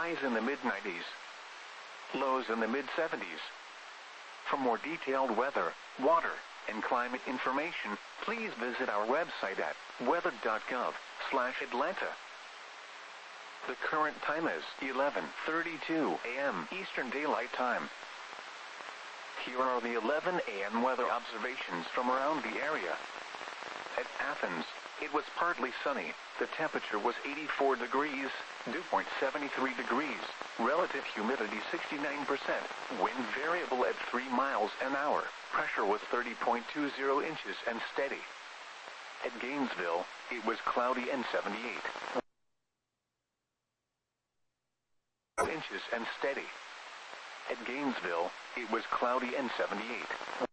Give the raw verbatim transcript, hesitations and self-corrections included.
Highs in the mid nineties. Lows in the mid seventies. For more detailed weather, water, and climate information, please visit our website at weather dot gov slash Atlanta. The current time is eleven thirty-two a m Eastern Daylight Time. Here are the eleven a m weather observations from around the area. At Athens, it was partly sunny. The temperature was eighty-four degrees, dew point seventy-three degrees, relative humidity sixty-nine percent, wind variable at three miles an hour, pressure was thirty point two zero inches and steady. At Gainesville, it was cloudy and seventy-eight inches and steady. At Gainesville, it was cloudy and seventy-eight.